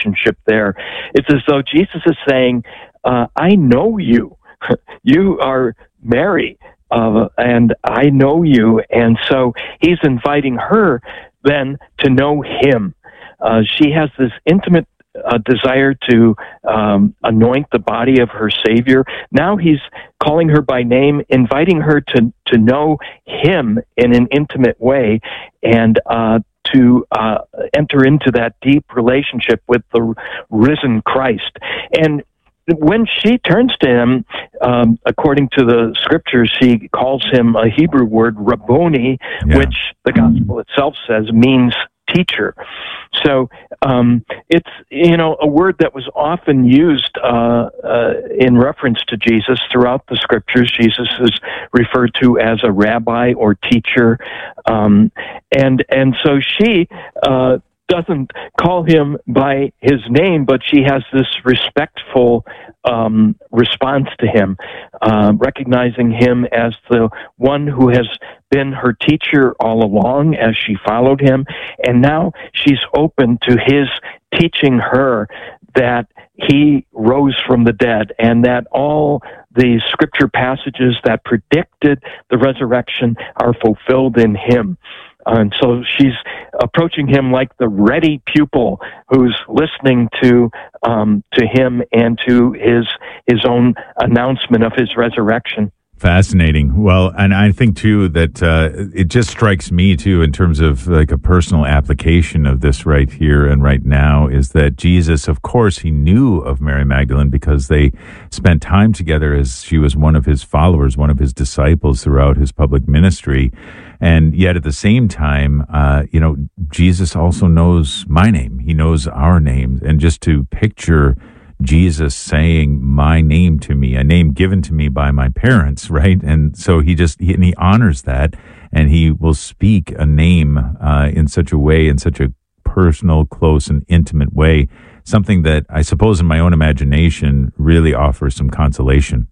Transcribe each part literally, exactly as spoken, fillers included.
relationship there. It's as though Jesus is saying, uh, I know you. You are Mary, uh, and I know you. And so he's inviting her then to know him. Uh, she has this intimate uh, desire to um, anoint the body of her Savior. Now he's calling her by name, inviting her to, to know him in an intimate way, and uh, to uh, enter into that deep relationship with the risen Christ. And when she turns to him, um, according to the scriptures, she calls him a Hebrew word, Rabboni, yeah. which the gospel itself says means teacher. So um, it's, you know, a word that was often used uh, uh, in reference to Jesus throughout the scriptures. Jesus is referred to as a rabbi or teacher. Um, and, and so she uh, doesn't call him by his name, but she has this respectful um, response to him, uh, recognizing him as the one who has been her teacher all along as she followed him. And now she's open to his teaching her that he rose from the dead and that all the scripture passages that predicted the resurrection are fulfilled in him. And so she's approaching him like the ready pupil who's listening to um, to him and to his his own announcement of his resurrection. Fascinating. Well, and I think, too, that uh, it just strikes me, too, in terms of like a personal application of this right here and right now, is that Jesus, of course, he knew of Mary Magdalene because they spent time together as she was one of his followers, one of his disciples throughout his public ministry. And yet at the same time, uh, you know, Jesus also knows my name. He knows our names. And just to picture Jesus saying my name to me, a name given to me by my parents, right? And so he just, he, and he honors that, and he will speak a name uh, in such a way, in such a personal, close, and intimate way, something that I suppose in my own imagination really offers some consolation.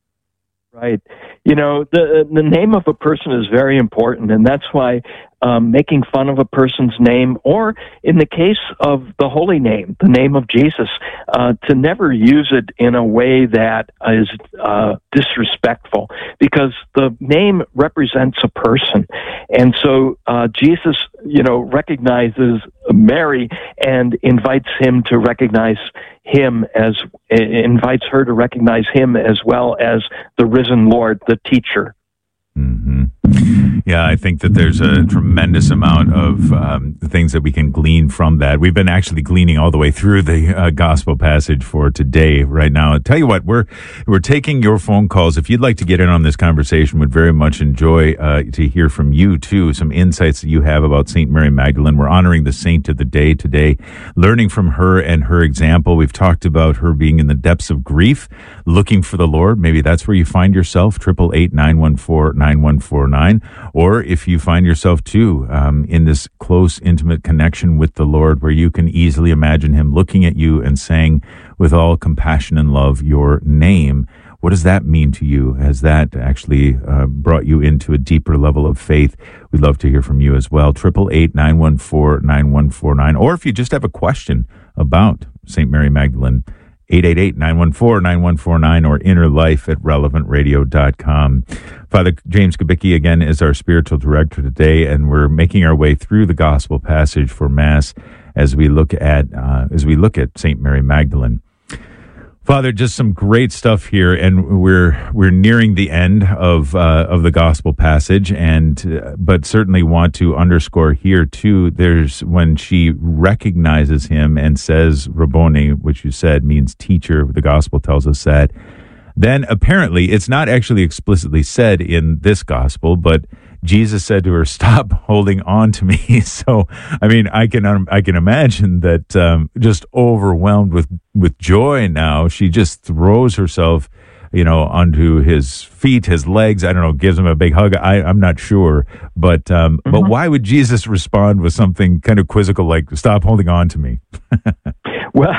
Right. You know, the the name of a person is very important, and that's why um, making fun of a person's name, or in the case of the holy name, the name of Jesus, uh, to never use it in a way that is uh, disrespectful, because the name represents a person. And so uh, Jesus, you know, recognizes Mary and invites him to recognize him as, invites her to recognize him as well as the risen Lord, the teacher. Mm-hmm. Yeah, I think that there's a tremendous amount of um, things that we can glean from that. We've been actually gleaning all the way through the uh, gospel passage for today right now. I'll tell you what, we're we're taking your phone calls. If you'd like to get in on this conversation, would very much enjoy uh, to hear from you, too, some insights that you have about Saint Mary Magdalene. We're honoring the saint of the day today, learning from her and her example. We've talked about her being in the depths of grief, looking for the Lord. Maybe that's where you find yourself, eight eight eight, nine one four, nine one four nine. Or if you find yourself, too, um, in this close, intimate connection with the Lord, where you can easily imagine him looking at you and saying, with all compassion and love, your name. What does that mean to you? Has that actually uh, brought you into a deeper level of faith? We'd love to hear from you as well. eight eight eight, nine one four, nine one four nine. Or if you just have a question about Saint Mary Magdalene, eight eight eight, nine one four, nine one four nine, or inner life at relevant radio dot com. Father James Kubicki, again, is our spiritual director today, and we're making our way through the gospel passage for Mass as we look at uh, as we look at Saint Mary Magdalene. Father, just some great stuff here, and we're we're nearing the end of uh, of the gospel passage, and uh, but certainly want to underscore here too. There's when she recognizes him and says Rabboni, which you said means teacher. The gospel tells us that. Then apparently, it's not actually explicitly said in this gospel, but Jesus said to her, "Stop holding on to me." So, I mean, I can um, I can imagine that um, just overwhelmed with, with joy now, she just throws herself, you know, onto his feet, his legs. I don't know, gives him a big hug. I, I'm not sure, but um, mm-hmm. but why would Jesus respond with something kind of quizzical like "Stop holding on to me"? Well,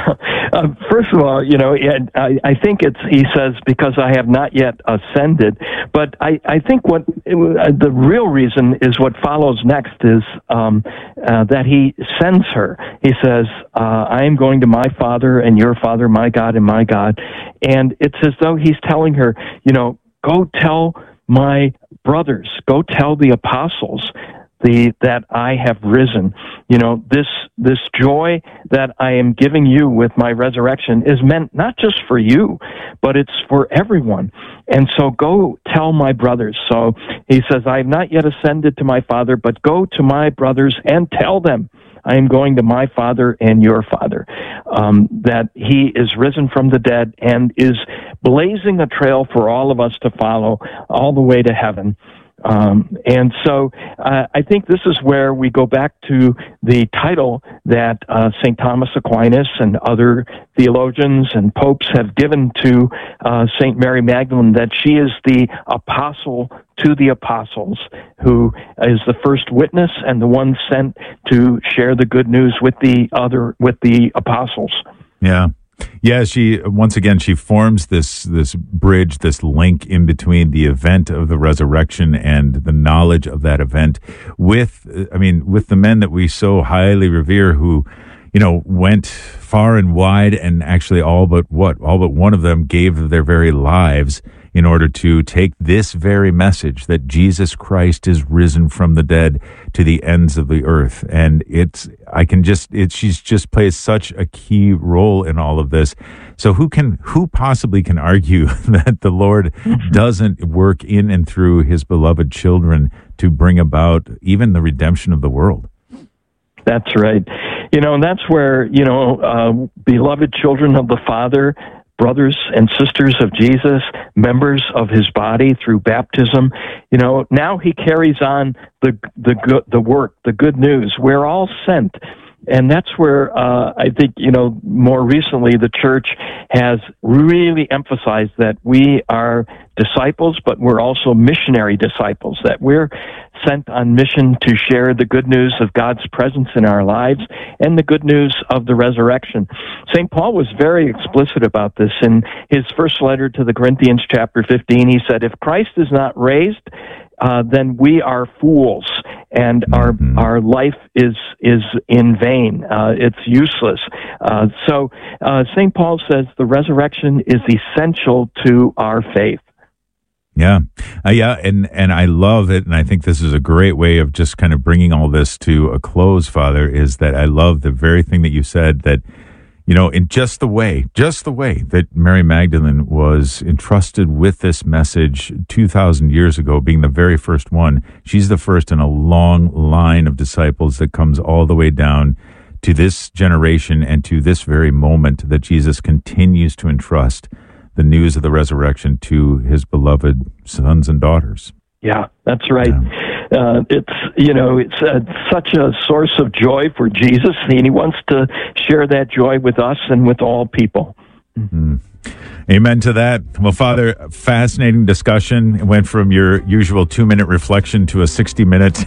Uh, first of all, you know, and I, I think it's, he says, because I have not yet ascended. But I, I think what it, uh, the real reason is what follows next is um, uh, that he sends her. He says, uh, I am going to my Father and your Father, my God and my God. And it's as though he's telling her, you know, go tell my brothers, go tell the apostles the that I have risen. You know, this this joy that I am giving you with my resurrection is meant not just for you, but it's for everyone. And so go tell my brothers. So he says, I have not yet ascended to my Father, but go to my brothers and tell them I am going to my Father and your Father, um, that he is risen from the dead and is blazing a trail for all of us to follow all the way to heaven. Um, and so uh, I think this is where we go back to the title that uh, Saint Thomas Aquinas and other theologians and popes have given to uh, Saint Mary Magdalene, that she is the apostle to the apostles, who is the first witness and the one sent to share the good news with the other, with the apostles. Yeah. Yeah, she, once again, she forms this this bridge, this link in between the event of the resurrection and the knowledge of that event with, I mean, with the men that we so highly revere who, you know, went far and wide, and actually all but what, all but one of them gave their very lives in order to take this very message that Jesus Christ is risen from the dead to the ends of the earth. And it's, I can just, it, she's just plays such a key role in all of this. So who can, who possibly can argue that the Lord doesn't work in and through his beloved children to bring about even the redemption of the world? That's right. You know, and that's where, you know, uh, beloved children of the Father, brothers and sisters of Jesus, members of his body through baptism. You know, now he carries on the the good, the work, the good news. We're all sent. And that's where uh, I think, you know, more recently the church has really emphasized that we are disciples, but we're also missionary disciples, that we're sent on mission to share the good news of God's presence in our lives and the good news of the resurrection. Saint Paul was very explicit about this. In his first letter to the Corinthians, chapter fifteen, he said, if Christ is not raised, Uh, then we are fools, and our mm-hmm. our life is is in vain. Uh, it's useless. Uh, so uh, Saint Paul says the resurrection is essential to our faith. Yeah, uh, yeah, and and I love it, and I think this is a great way of just kind of bringing all this to a close, Father. Is that I love the very thing that you said, that, you know, in just the way, just the way that Mary Magdalene was entrusted with this message two thousand years ago, being the very first one. She's the first in a long line of disciples that comes all the way down to this generation and to this very moment that Jesus continues to entrust the news of the resurrection to his beloved sons and daughters. Yeah, that's right. Yeah. Uh, it's, you know, it's uh, such a source of joy for Jesus, and he wants to share that joy with us and with all people. Mm-hmm. Amen to that. Well, Father, fascinating discussion. It went from your usual two-minute reflection to a sixty-minute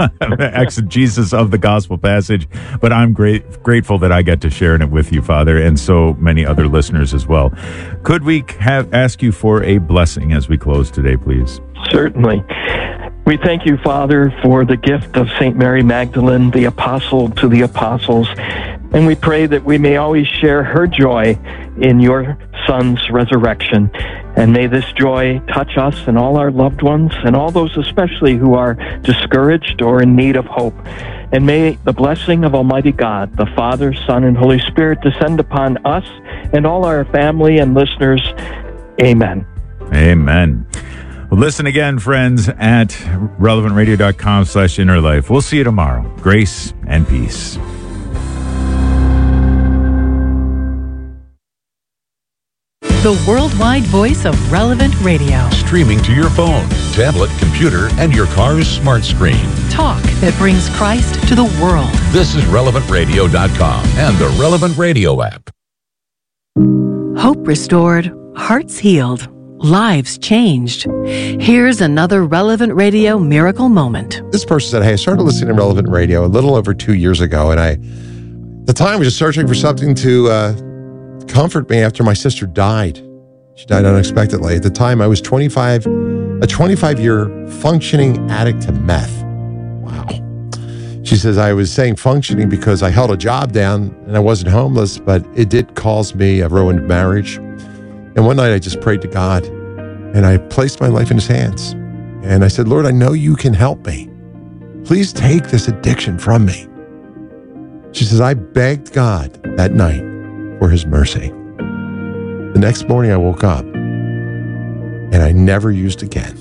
exegesis of the gospel passage. But I'm great, grateful that I get to share in it with you, Father, and so many other listeners as well. Could we have ask you for a blessing as we close today, please? Certainly. We thank you, Father, for the gift of Saint Mary Magdalene, the apostle to the apostles, and we pray that we may always share her joy in your Son's resurrection. And may this joy touch us and all our loved ones, and all those especially who are discouraged or in need of hope. And may the blessing of Almighty God, the Father, Son, and Holy Spirit descend upon us and all our family and listeners. Amen. Amen. Well, listen again, friends, at relevant radio dot com slash inner life. We'll see you tomorrow. Grace and peace. The worldwide voice of Relevant Radio. Streaming to your phone, tablet, computer, and your car's smart screen. Talk that brings Christ to the world. This is relevant radio dot com and the Relevant Radio app. Hope restored, hearts healed, lives changed. Here's another Relevant Radio miracle moment. This person said, hey, I started listening to Relevant Radio a little over two years ago, and I, at the time, was just searching for something to uh, comfort me after my sister died. She died unexpectedly. At the time, I was twenty-five, a twenty-five-year functioning addict to meth. Wow. She says, I was saying functioning because I held a job down and I wasn't homeless, but it did cause me a ruined marriage. And one night I just prayed to God and I placed my life in his hands. And I said, Lord, I know you can help me. Please take this addiction from me. She says, I begged God that night for his mercy. The next morning I woke up and I never used again.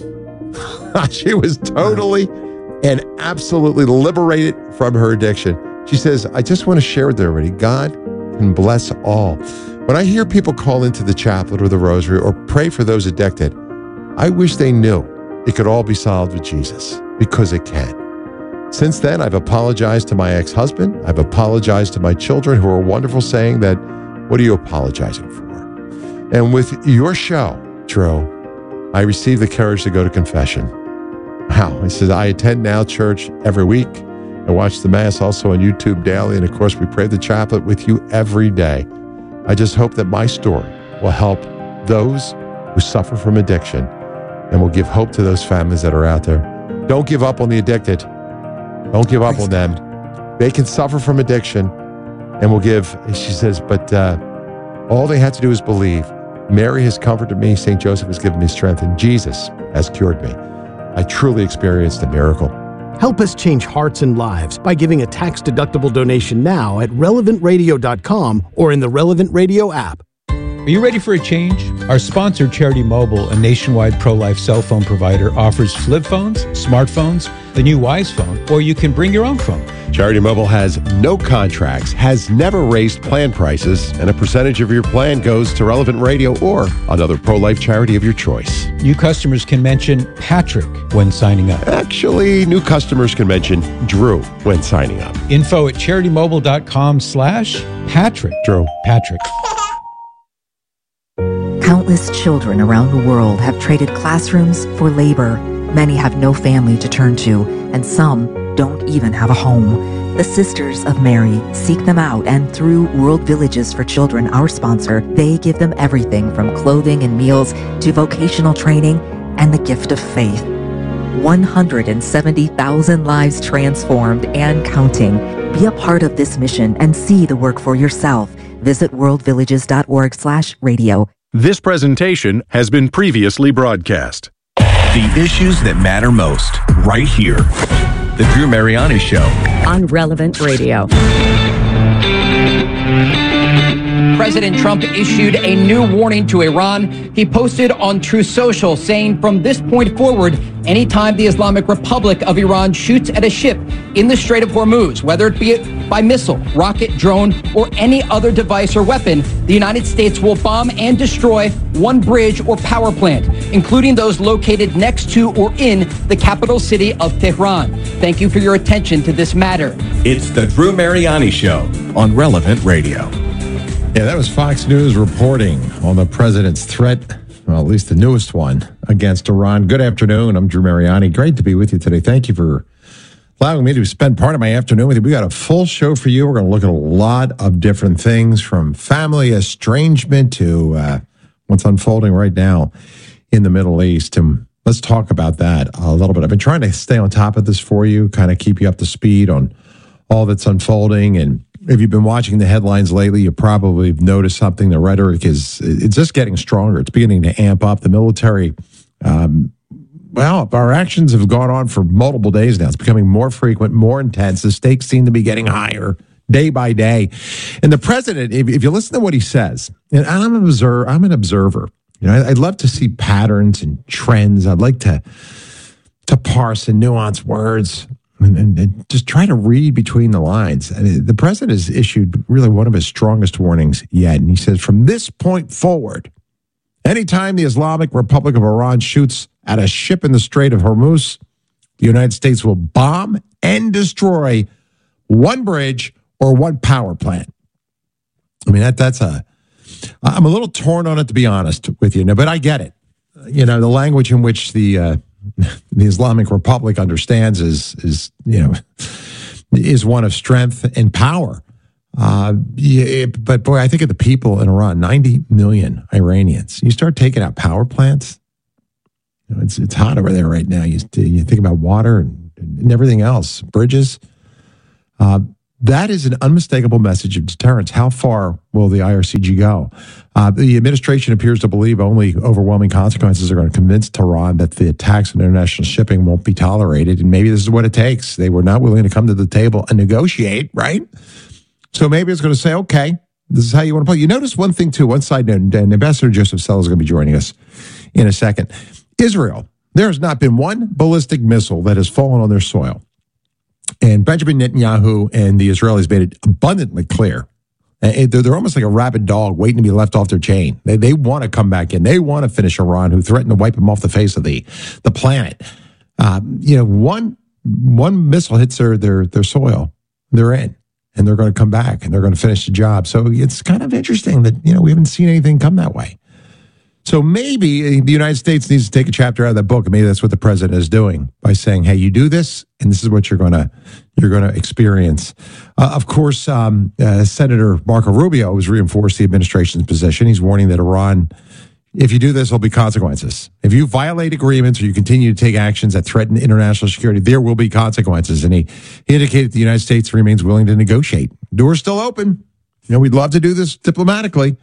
She was totally and absolutely liberated from her addiction. She says, I just want to share with everybody, God can bless all. When I hear people call into the chaplet or the rosary or pray for those addicted, I wish they knew it could all be solved with Jesus, because it can. Since then, I've apologized to my ex-husband. I've apologized to my children, who are wonderful, saying that, what are you apologizing for? And with your show, Drew, I received the courage to go to confession. Wow. He says, I attend Now Church every week. I watch the Mass also on YouTube daily. And of course, we pray the chaplet with you every day. I just hope that my story will help those who suffer from addiction and will give hope to those families that are out there. Don't give up on the addicted. Don't give up on them. They can suffer from addiction and will give, she says, but uh, all they have to do is believe. Mary has comforted me. Saint Joseph has given me strength, and Jesus has cured me. I truly experienced a miracle. Help us change hearts and lives by giving a tax-deductible donation now at relevant radio dot com or in the Relevant Radio app. Are you ready for a change? Our sponsor, Charity Mobile, a nationwide pro-life cell phone provider, offers flip phones, smartphones, the new Wise phone, or you can bring your own phone. Charity Mobile has no contracts, has never raised plan prices, and a percentage of your plan goes to Relevant Radio or another pro-life charity of your choice. New customers can mention Patrick when signing up. Actually, new customers can mention Drew when signing up. Info at charity-mobile dot com slash Patrick. Drew. Patrick. Countless children around the world have traded classrooms for labor. Many have no family to turn to, and some don't even have a home. The Sisters of Mary seek them out, and through World Villages for Children, our sponsor, they give them everything from clothing and meals to vocational training and the gift of faith. one hundred seventy thousand lives transformed and counting. Be a part of this mission and see the work for yourself. Visit world villages dot org slash radio. This presentation has been previously broadcast. The issues that matter most, right here. The Drew Mariani Show. On Relevant Radio. President Trump issued a new warning to Iran. He posted on Truth Social saying, from this point forward, anytime the Islamic Republic of Iran shoots at a ship in the Strait of Hormuz, whether it be by missile, rocket, drone, or any other device or weapon, the United States will bomb and destroy one bridge or power plant, including those located next to or in the capital city of Tehran. Thank you for your attention to this matter. It's the Drew Mariani Show on Relevant Radio. Yeah, that was Fox News reporting on the president's threat, well, at least the newest one, against Iran. Good afternoon. I'm Drew Mariani. Great to be with you today. Thank you for allowing me to spend part of my afternoon with you. We got a full show for you. We're going to look at a lot of different things, from family estrangement to uh, what's unfolding right now in the Middle East. And let's talk about that a little bit. I've been trying to stay on top of this for you, kind of keep you up to speed on all that's unfolding. And if you've been watching the headlines lately, you probably have noticed something. The rhetoric is, it's just getting stronger. It's beginning to amp up. The military, um, well, our actions have gone on for multiple days now. It's becoming more frequent, more intense. The stakes seem to be getting higher day by day. And the president, if, if you listen to what he says, and I'm an observer, I'm an observer. You know, I'd love to see patterns and trends. I'd like to to parse and nuance words. And, and, and just try to read between the lines. And the president has issued really one of his strongest warnings yet. And he says, from this point forward, anytime the Islamic Republic of Iran shoots at a ship in the Strait of Hormuz, the United States will bomb and destroy one bridge or one power plant. I mean, that that's a, I'm a little torn on it, to be honest with you, but I get it. You know, the language in which the, uh, the Islamic Republic understands is, is, you know, is one of strength and power. Uh, yeah, but boy, I think of the people in Iran, ninety million Iranians. You start taking out power plants, you know, it's it's hot over there right now. You, you think about water and, and everything else, bridges. Uh, that is an unmistakable message of deterrence. How far will the I R C G go? Uh, the administration appears to believe only overwhelming consequences are going to convince Tehran that the attacks on international shipping won't be tolerated, and maybe this is what it takes. They were not willing to come to the table and negotiate, right? So maybe it's going to say, okay, this is how you want to play. You notice one thing, too, one side note, and Ambassador Joseph Sell is going to be joining us in a second. Israel, there has not been one ballistic missile that has fallen on their soil. And Benjamin Netanyahu and the Israelis made it abundantly clear. They're, they're almost like a rabid dog waiting to be left off their chain. They, they want to come back in. They want to finish Iran, who threatened to wipe them off the face of the, the planet. Um, you know, one one missile hits their, their, their soil, they're in. And they're going to come back and they're going to finish the job. So it's kind of interesting that, you know, we haven't seen anything come that way. So maybe the United States needs to take a chapter out of that book. And maybe that's what the president is doing by saying, hey, you do this, and this is what you're going to you're going to experience. Uh, of course, um, uh, Senator Marco Rubio has reinforced the administration's position. He's warning that Iran, if you do this, there'll be consequences. If you violate agreements or you continue to take actions that threaten international security, there will be consequences. And he, he indicated the United States remains willing to negotiate. Door's still open. You know, we'd love to do this diplomatically.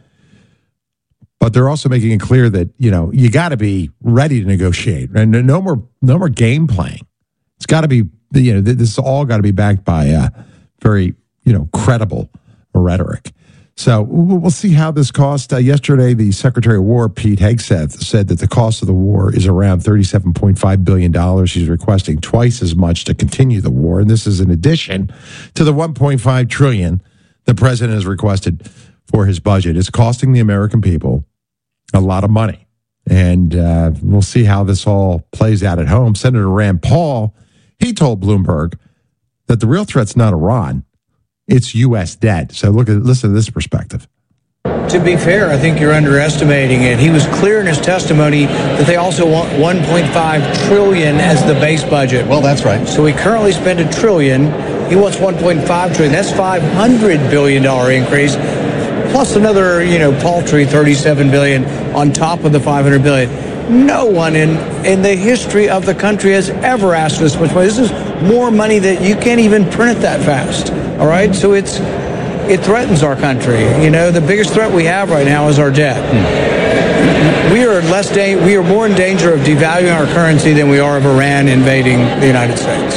But they're also making it clear that, you know, you got to be ready to negotiate. And no more no more game playing. It's got to be, you know, this is all got to be backed by uh, very, you know, credible rhetoric. So we'll see how this costs. Uh, yesterday, the Secretary of War, Pete Hegseth, said that the cost of the war is around thirty-seven point five billion dollars. He's requesting twice as much to continue the war. And this is in addition to the one point five trillion dollars the president has requested for his budget. It's costing the American people a lot of money. And uh, we'll see how this all plays out at home. Senator Rand Paul, he told Bloomberg that the real threat's not Iran. It's U S debt. So look at listen to this perspective. To be fair, I think you're underestimating it. He was clear in his testimony that they also want one point five trillion dollars as the base budget. Well, that's right. So we currently spend a trillion. He wants one point five trillion dollars. That's five hundred billion dollars increase, plus another, you know, paltry thirty-seven billion dollars on top of the five hundred billion dollars. No one in, in the history of the country has ever asked for this much money. This is more money that you can't even print it that fast. All right, so it's it threatens our country. You know, the biggest threat we have right now is our debt. Hmm. We are less da- we are more in danger of devaluing our currency than we are of Iran invading the United States.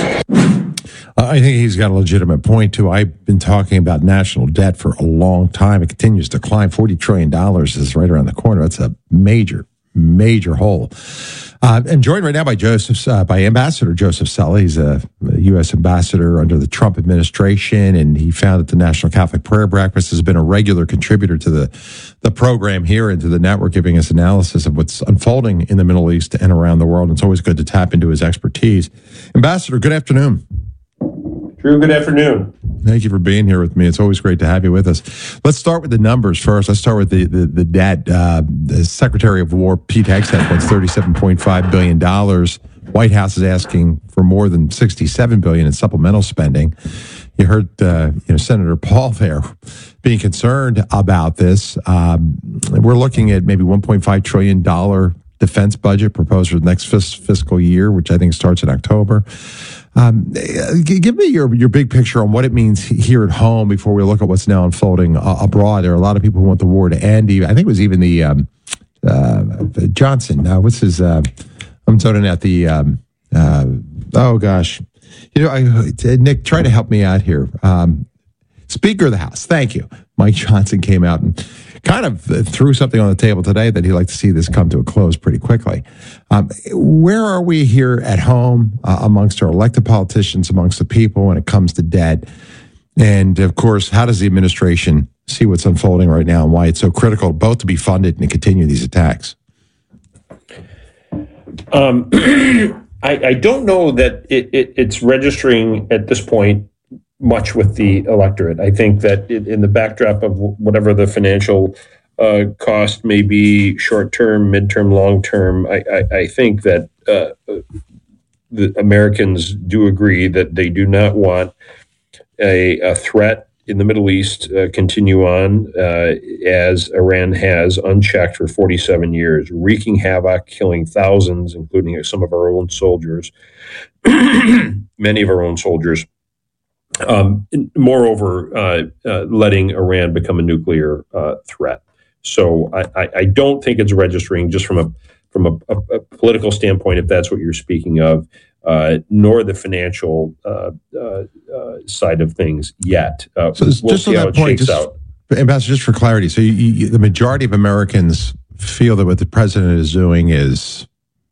Uh, I think he's got a legitimate point, too. I've been talking about national debt for a long time. It continues to climb. forty trillion dollars is right around the corner. That's a major, major hole. Uh, I'm joined right now by Joseph, uh, by Ambassador Joseph Sell. He's a, a U S ambassador under the Trump administration, and he founded the National Catholic Prayer Breakfast. Has been a regular contributor to the the program here and to the network, giving us analysis of what's unfolding in the Middle East and around the world. And it's always good to tap into his expertise. Ambassador, good afternoon. Drew, good afternoon. Thank you for being here with me. It's always great to have you with us. Let's start with the numbers first. Let's start with the the, the debt. Uh, the Secretary of War, Pete Hegseth, wants thirty-seven point five billion dollars. White House is asking for more than sixty-seven billion dollars in supplemental spending. You heard uh, you know, Senator Paul there being concerned about this. Um, we're looking at maybe one point five trillion dollars defense budget proposed for the next fis- fiscal year, which I think starts in October. Um, give me your, your big picture on what it means here at home before we look at what's now unfolding uh, abroad. There are a lot of people who want the war to end. I think it was even the um, uh, Johnson. Uh, what's his? Uh, I'm zoning out the. Um, uh, oh gosh, you know, I, Nick, try to help me out here. Um, Speaker of the House, thank you. Mike Johnson came out and kind of threw something on the table today that he'd like to see this come to a close pretty quickly. Um, where are we here at home uh, amongst our elected politicians, amongst the people when it comes to debt? And, of course, how does the administration see what's unfolding right now and why it's so critical both to be funded and to continue these attacks? Um, I, I don't know that it, it, it's registering at this point much with the electorate. I think that in the backdrop of whatever the financial uh, cost may be, short-term, mid-term, long-term, I, I, I think that uh, the Americans do agree that they do not want a, a threat in the Middle East uh, continue on uh, as Iran has, unchecked for forty-seven years, wreaking havoc, killing thousands, including some of our own soldiers, many of our own soldiers. Um, moreover, uh, uh, letting Iran become a nuclear uh, threat. So I, I, I don't think it's registering just from a from a, a, a political standpoint, if that's what you're speaking of, uh, nor the financial uh, uh, uh, side of things yet. Uh, so we'll just see on how that it point, shakes just, out. Ambassador, just for clarity, so you, you, the majority of Americans feel that what the president is doing is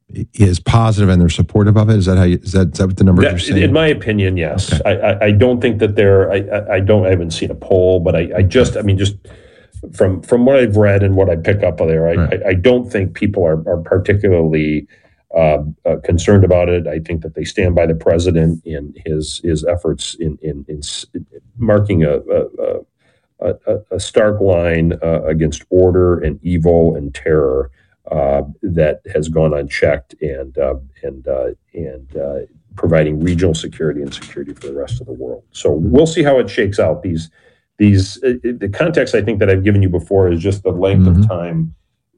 is positive and they're supportive of it. Is that how? You, is that is that what the numbers That, are saying? in my opinion, yes. Okay. I, I, I don't think that they're. I, I, I don't. I haven't seen a poll, but I, I just. I mean, just from from what I've read and what I pick up there, I, right. I, I don't think people are are particularly uh, uh, concerned about it. I think that they stand by the president in his his efforts in in, in marking a. a, a A, a stark line uh, against order and evil and terror uh, that has gone unchecked, and uh, and uh, and uh, providing regional security and security for the rest of the world. So we'll see how it shakes out. These these uh, the context I think that I've given you before is just the length mm-hmm. of time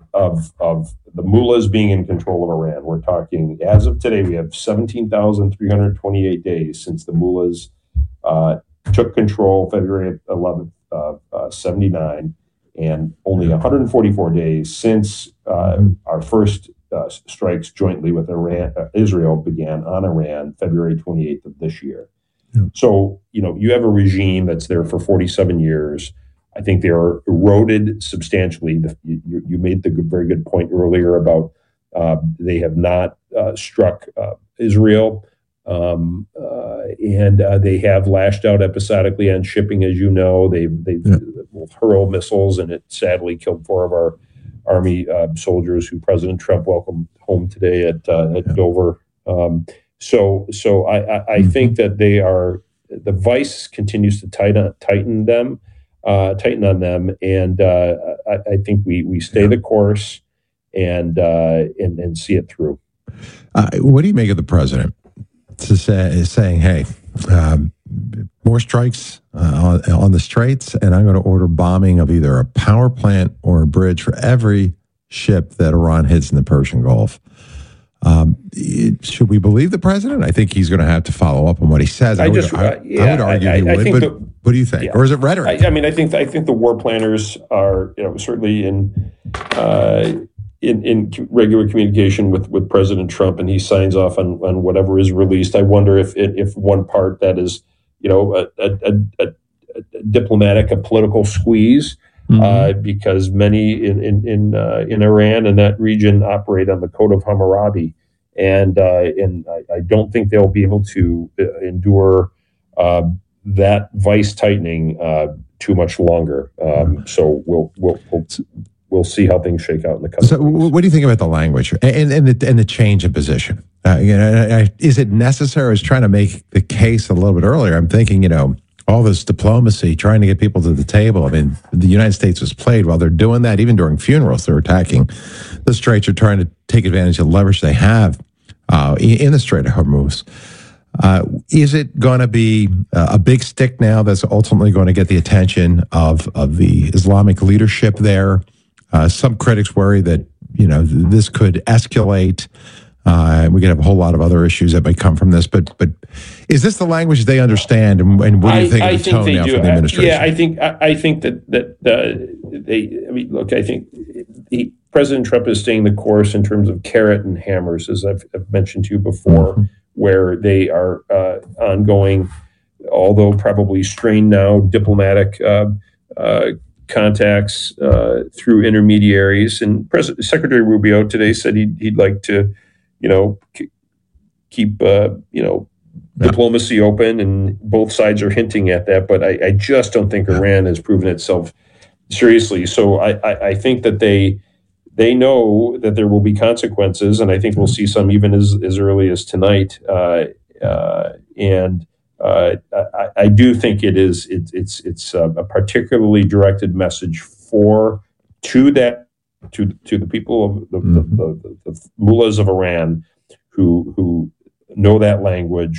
of of the mullahs being in control of Iran. We're talking as of today, we have seventeen thousand three hundred twenty-eight days since the mullahs uh, took control February eleventh. Uh, uh, seventy-nine, and only one hundred forty-four days since uh, our first uh, strikes jointly with Iran, uh, Israel began on Iran February twenty-eighth of this year. Yeah. So, you know, you have a regime that's there for forty-seven years. I think they are eroded substantially. The, you, you made the good, very good point earlier about uh, they have not uh, struck uh, Israel. Um, uh, and uh, they have lashed out episodically on shipping, as you know. They've they've yeah. hurled missiles, and it sadly killed four of our Army uh, soldiers, who President Trump welcomed home today at uh, at yeah. Dover. Um, so so I, I, I mm-hmm. think that they are the vice continues to tighten tighten them, uh, tighten on them, and uh, I, I think we we stay yeah. the course and uh, and and see it through. Uh, what do you make of the president? To say, is saying, hey, um, more strikes uh, on, on the straits, and I'm going to order bombing of either a power plant or a bridge for every ship that Iran hits in the Persian Gulf. Um, it, should we believe the president? I think he's going to have to follow up on what he says. I, I would, just, I, uh, yeah, I would argue I, he I would, but the, what do you think? Yeah. Or is it rhetoric? I, I mean, I think I think the war planners are, you know, certainly in. Uh, In, in regular communication with, with President Trump, and he signs off on, on whatever is released. I wonder if if one part that is, you know, a, a, a, a diplomatic, a political squeeze, mm-hmm. uh, because many in in in, uh, in Iran and that region operate on the Code of Hammurabi, and uh, and I, I don't think they'll be able to endure uh, that vice tightening uh, too much longer. Um, mm-hmm. So we'll we'll. we'll We'll see how things shake out in the coming So, weeks. What do you think about the language and, and, the, and the change in position? Uh, you know, is it necessary? I was trying to make the case a little bit earlier. I'm thinking, you know, all this diplomacy, trying to get people to the table. I mean, the United States was played while they're doing that. Even during funerals, they're attacking the Straits, are trying to take advantage of the leverage they have uh, in the Strait of Hormuz. Uh, is it going to be a big stick now that's ultimately going to get the attention of, of the Islamic leadership there? Uh, some critics worry that, you know, this could escalate. Uh, we could have a whole lot of other issues that may come from this. But but is this the language they understand? And, and what do you think I, of the I tone now do. from the administration? Yeah, I think I, I think that that uh, they. I mean, look, I think he, President Trump is staying the course in terms of carrot and hammers, as I've, I've mentioned to you before, mm-hmm. where they are uh, ongoing, although probably strained now, diplomatic uh, uh, contacts uh, through intermediaries. And President Secretary Rubio today said he'd, he'd like to, you know, k- keep, uh, you know, yeah. diplomacy open, and both sides are hinting at that. But I, I just don't think Iran has proven itself seriously. So I, I, I think that they they know that there will be consequences, and I think we'll see some even as, as early as tonight. Uh, uh, and Uh, I, I do think it is it, it's it's a, a particularly directed message for to that to to the people of the, mm-hmm. the, the, the, the mullahs of Iran who who know that language,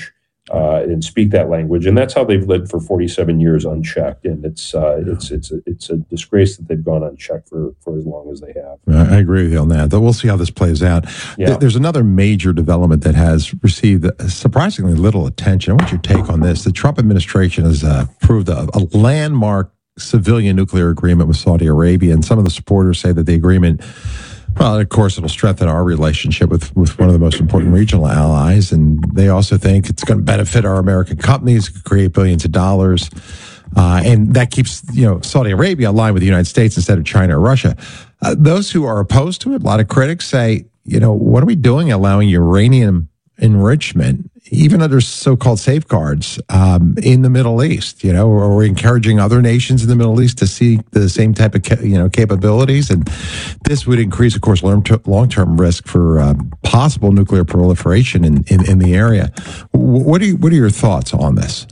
uh, and speak that language, and that's how they've lived for forty-seven years unchecked. And it's uh, it's it's a, it's a disgrace that they've gone unchecked for, for as long as they have. I agree with you on that. Though we'll see how this plays out. Yeah. There's another major development that has received surprisingly little attention. I want your take on this. The Trump administration has uh, approved a, a landmark civilian nuclear agreement with Saudi Arabia, and some of the supporters say that the agreement, well, of course, it'll strengthen our relationship with, with one of the most important regional allies, and they also think it's going to benefit our American companies, create billions of dollars, uh, and that keeps, you know, Saudi Arabia aligned with the United States instead of China or Russia. Uh, those who are opposed to it, a lot of critics say, you know, what are we doing allowing uranium enrichment, even under so-called safeguards, um, in the Middle East? You know, are we encouraging other nations in the Middle East to seek the same type of, ca- you know, capabilities? And this would increase, of course, long-term risk for uh, possible nuclear proliferation in, in, in the area. What are you, what are your thoughts on this?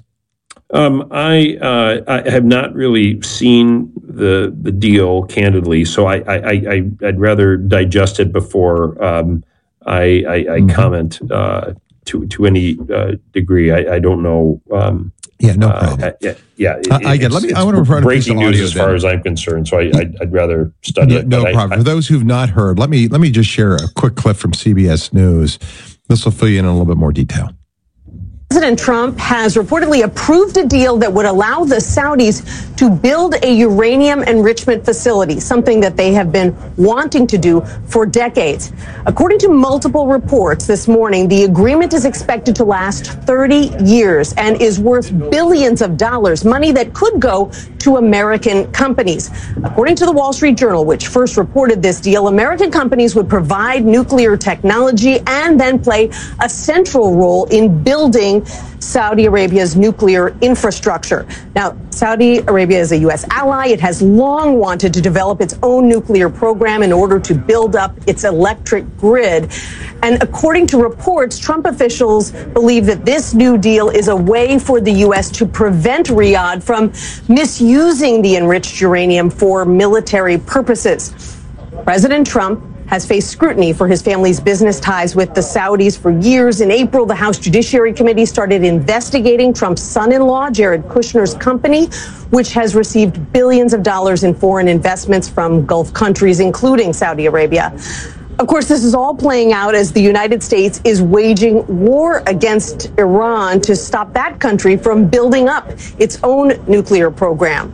Um, I uh, I have not really seen the the deal candidly, so I I, I I'd rather digest it before um, I, I, I mm-hmm. comment uh, to to any uh, degree. I, I don't know. Um, yeah, no problem. Uh, yeah, yeah. It, I, I get. Let me. I want to provide breaking news audio as far then. as I'm concerned. So I, I'd, I'd rather study yeah, it. No but problem. I, For those who've not heard, let me let me just share a quick clip from C B S News. This will fill you in a little bit more detail. President Trump has reportedly approved a deal that would allow the Saudis to build a uranium enrichment facility, something that they have been wanting to do for decades. According to multiple reports this morning, the agreement is expected to last thirty years and is worth billions of dollars, money that could go to American companies. According to the Wall Street Journal, which first reported this deal, American companies would provide nuclear technology and then play a central role in building Saudi Arabia's nuclear infrastructure. Now, Saudi Arabia is a U S ally. It has long wanted to develop its own nuclear program in order to build up its electric grid. And according to reports, Trump officials believe that this new deal is a way for the U S to prevent Riyadh from misusing the enriched uranium for military purposes. President Trump has faced scrutiny for his family's business ties with the Saudis for years. In April, the House Judiciary Committee started investigating Trump's son-in-law, Jared Kushner's company, which has received billions of dollars in foreign investments from Gulf countries, including Saudi Arabia. Of course, this is all playing out as the United States is waging war against Iran to stop that country from building up its own nuclear program.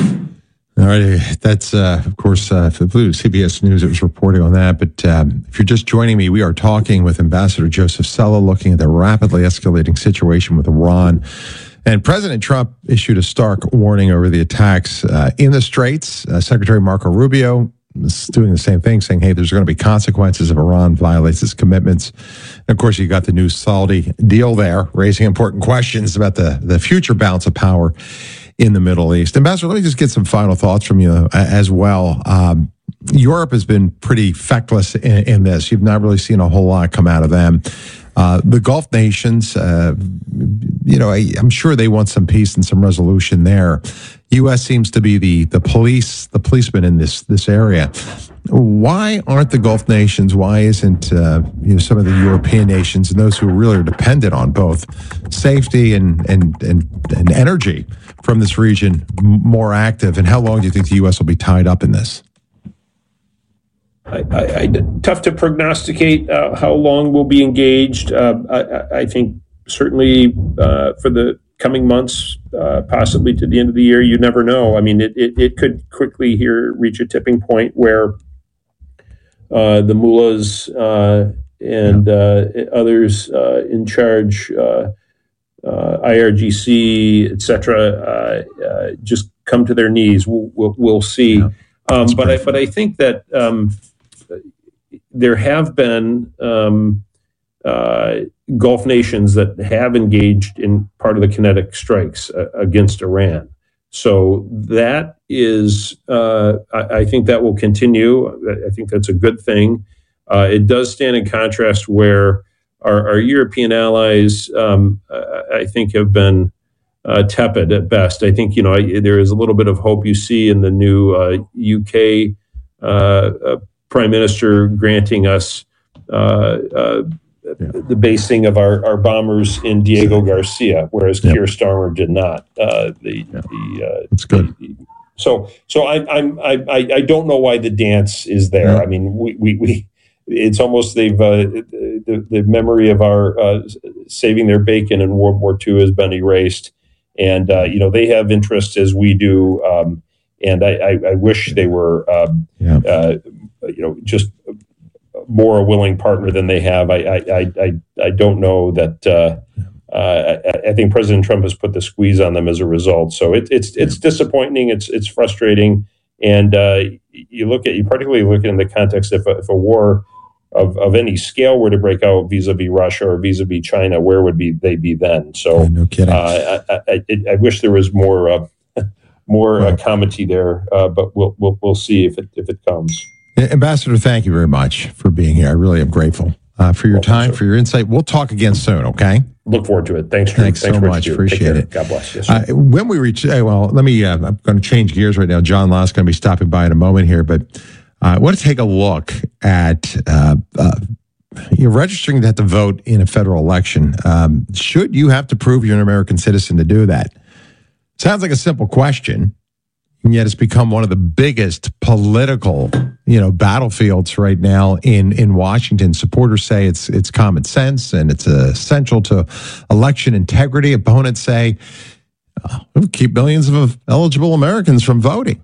All right, that's, uh, of course, uh, for C B S News, it was reporting on that. But um, if you're just joining me, we are talking with Ambassador Joseph Cella, looking at the rapidly escalating situation with Iran. And President Trump issued a stark warning over the attacks uh, in the Straits. Uh, Secretary Marco Rubio is doing the same thing, saying, hey, there's going to be consequences if Iran violates its commitments. And of course, you got the new Saudi deal there, raising important questions about the, the future balance of power in the Middle East. Ambassador, let me just get some final thoughts from you uh, as well. Um, Europe has been pretty feckless in, in this. You've not really seen a whole lot come out of them. Uh, the Gulf nations, uh, you know, I, I'm sure they want some peace and some resolution there. U S seems to be the the police, the policeman in this this area. Why aren't the Gulf nations? Why isn't uh, you know some of the European nations and those who really are dependent on both safety and and and, and energy from this region more active? And how long do you think the U S will be tied up in this? I, I, I, tough to prognosticate uh, how long we'll be engaged. Uh, I, I think certainly uh, for the coming months, uh, possibly to the end of the year, you never know. I mean, it, it, it could quickly here reach a tipping point where uh, the mullahs uh, and uh, others uh, in charge, uh, uh, I R G C, et cetera, uh, uh, just come to their knees. We'll, we'll, we'll see. Yeah. Um, but I, but I think that um, there have been um, uh, Gulf nations that have engaged in part of the kinetic strikes uh, against Iran. So that is, uh, I, I think that will continue. I think that's a good thing. Uh, it does stand in contrast where our, our European allies, um, I think, have been Uh, tepid at best. I think, you know, I, there is a little bit of hope you see in the new uh, U K uh, uh, Prime Minister granting us uh, uh, yeah. the basing of our, our bombers in Diego Garcia, whereas yep. Keir Starmer did not. Uh, the, yeah. the, uh, That's good. The, so so I, I'm, I, I don't know why the dance is there. Yeah. I mean, we, we, we it's almost they've uh, the, the memory of our uh, saving their bacon in World War Two has been erased. And, uh, you know, they have interests as we do. Um, and I, I, I wish they were, um, yeah. uh, you know, just more a willing partner than they have. I I, I, I don't know that uh, uh, I, I think President Trump has put the squeeze on them as a result. So it, it's it's disappointing. It's it's frustrating. And uh, you look at, you particularly look in the context if a, if a war of, of any scale were to break out vis-a-vis Russia or vis-a-vis China, where would be they be then? So yeah, no kidding. Uh, I, I, I wish there was more uh, more uh, comity there, uh, but we'll, we'll we'll see if it if it comes. Ambassador, thank you very much for being here. I really am grateful uh, for your Welcome, time, sir. for your insight. We'll talk again soon, okay? Look forward to it. Thanks, Drew. Thanks, Thanks so much. Appreciate it. God bless. Yes, uh, when we reach, uh, well, let me, uh, I'm going to change gears right now. John Law's going to be stopping by in a moment here, but uh, I want to take a look at uh, uh, you're registering to have to vote in a federal election. Um, should you have to prove you're an American citizen to do that? Sounds like a simple question. And yet it's become one of the biggest political, you know, battlefields right now in, in Washington. Supporters say it's it's common sense and it's uh, essential to election integrity. Opponents say uh, it'll keep millions of eligible Americans from voting.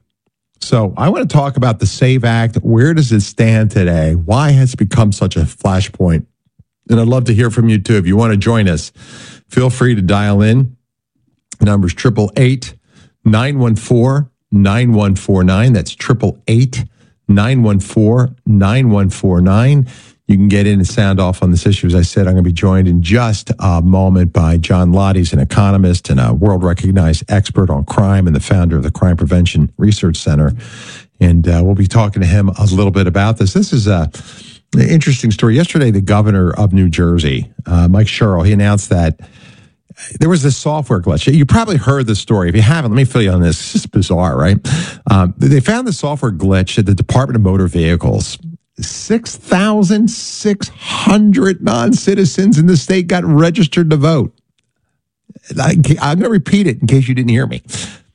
So I want to talk about the SAVE Act. Where does it stand today? Why has it become such a flashpoint? And I'd love to hear from you too. If you want to join us, feel free to dial in. The number's triple eight nine one four nine one four nine. That's triple eight nine one four nine one four nine. You can get in and sound off on this issue. As I said, I'm going to be joined in just a moment by John Lott. He's an economist and a world-recognized expert on crime and the founder of the Crime Prevention Research Center. And uh, we'll be talking to him a little bit about this. This is a an interesting story. Yesterday, the governor of New Jersey, uh, Mike Sherrill, he announced that there was this software glitch. You probably heard the story. If you haven't, let me fill you on this. It's just bizarre, right? Um, they found the software glitch at the Department of Motor Vehicles. six thousand six hundred non-citizens in the state got registered to vote. I, I'm going to repeat it in case you didn't hear me.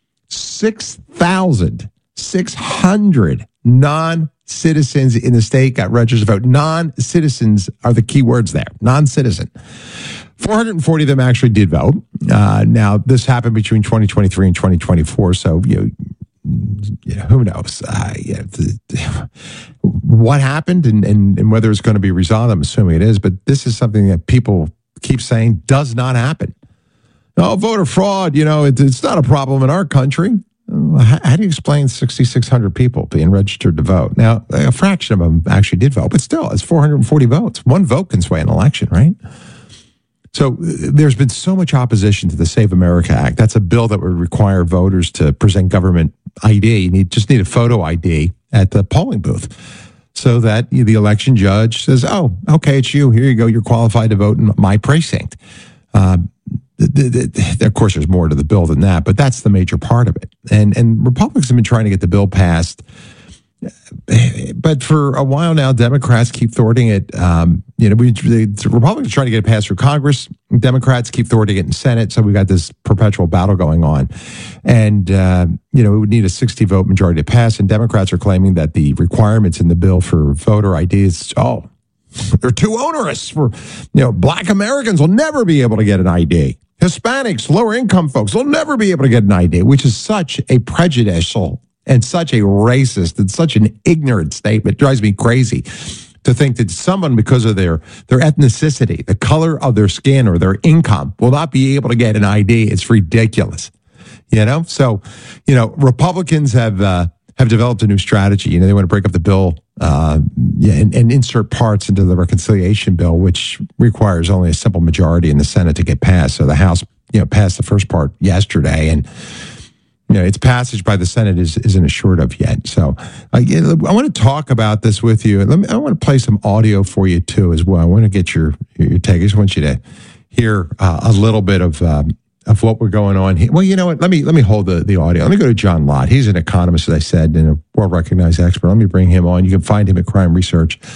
six thousand six hundred non-citizens in the state got registered to vote. Non-citizens are the key words there. Non-citizen. four hundred forty of them actually did vote. Uh, now, this happened between twenty twenty-three and twenty twenty-four, so you know, you know who knows uh, yeah, the, what happened and, and, and whether it's going to be resolved. I'm assuming it is, but this is something that people keep saying does not happen. Oh, voter fraud, you know, it, it's not a problem in our country. How, how do you explain six thousand six hundred people being registered to vote? Now, a fraction of them actually did vote, but still, it's four hundred forty votes. One vote can sway an election, right? So there's been so much opposition to the Save America Act. That's a bill that would require voters to present government I D. You need, just need a photo I D at the polling booth so that the election judge says, oh, okay, it's you. Here you go. You're qualified to vote in my precinct. Uh, the, the, the, of course, there's more to the bill than that, but that's the major part of it. And, and Republicans have been trying to get the bill passed. But for a while now, Democrats keep thwarting it. Um, you know, we the Republicans are trying to get it passed through Congress. Democrats keep thwarting it in Senate. So we got this perpetual battle going on. And, uh, you know, it would need a sixty vote majority to pass. And Democrats are claiming that the requirements in the bill for voter I D is, oh, they're too onerous. For, you know, Black Americans will never be able to get an I D. Hispanics, lower income folks will never be able to get an I D, which is such a prejudicial and such a racist and such an ignorant statement. It drives me crazy to think that someone, because of their, their ethnicity, the color of their skin or their income, will not be able to get an I D. It's ridiculous. You know? So, you know, Republicans have uh, have developed a new strategy. You know, they want to break up the bill uh, yeah, and, and insert parts into the reconciliation bill, which requires only a simple majority in the Senate to get passed. So the House, you know, passed the first part yesterday, and you know, its passage by the Senate is, isn't assured of yet. So uh, yeah, I want to talk about this with you. Let me, I want to play some audio for you, too, as well. I want to get your, your take. I just want you to hear uh, a little bit of um, of what we're going on here. Well, you know what? Let me let me hold the, the audio. Let me go to John Lott. He's an economist, as I said, and a world-recognized expert. Let me bring him on. You can find him at Crime Research.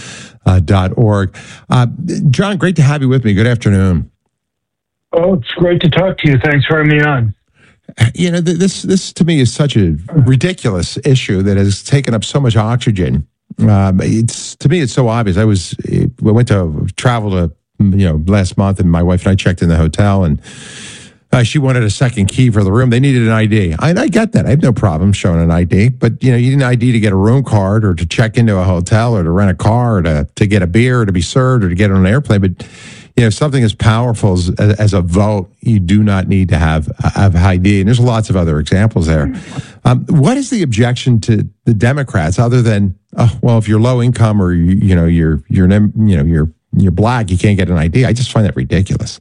uh, dot org. Uh, John, great to have you with me. Good afternoon. Oh, it's great to talk to you. Thanks for having me on. You know, this this to me is such a ridiculous issue that has taken up so much oxygen. Um, it's to me, it's so obvious. I was we went to travel to you know last month, and my wife and I checked in the hotel, and uh, she wanted a second key for the room. They needed an I D. I, I get that. I have no problem showing an I D, but you know, you need an I D to get a room card, or to check into a hotel, or to rent a car, or to to get a beer, or to be served, or to get on an airplane, but. You know, something as powerful as, as a vote, you do not need to have have I D. And there's lots of other examples there. Um, what is the objection to the Democrats, other than, oh, well, if you're low income or you, you know you're you're you know you're you're black, you can't get an I D? I just find that ridiculous.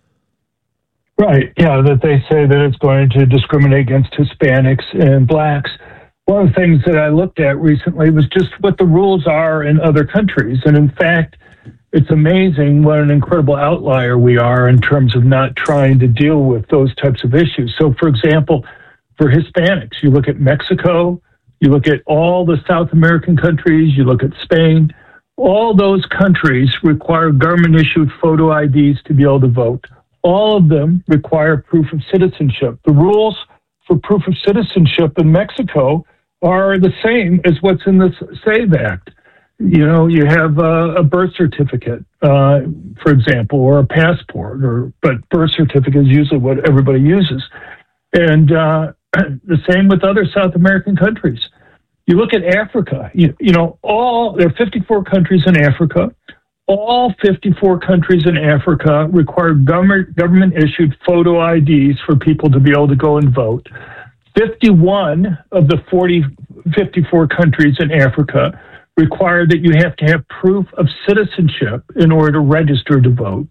Right. Yeah, that they say that it's going to discriminate against Hispanics and blacks. One of the things that I looked at recently was just what the rules are in other countries, and in fact. It's amazing what an incredible outlier we are in terms of not trying to deal with those types of issues. So, for example, for Hispanics, you look at Mexico, you look at all the South American countries, you look at Spain, all those countries require government-issued photo I Ds to be able to vote. All of them require proof of citizenship. The rules for proof of citizenship in Mexico are the same as what's in the SAVE Act. You know, you have a, a birth certificate, uh, for example, or a passport, or but birth certificate is usually what everybody uses. And uh, the same with other South American countries. You look at Africa, you, you know, all there are fifty-four countries in Africa. All fifty-four countries in Africa require government, government-issued photo I Ds for people to be able to go and vote. fifty-one of the forty, fifty-four countries in Africa require that you have to have proof of citizenship in order to register to vote.